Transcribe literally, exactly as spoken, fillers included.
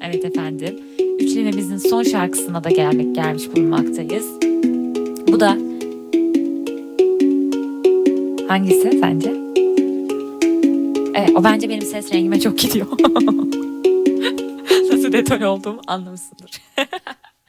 Evet efendim. Üçlememizin son şarkısına da gelmek gelmiş bulunmaktayız. Bu da hangisi sence? Evet, o bence benim ses rengime çok gidiyor. Nasıl detay olduğumu anlamışsındır.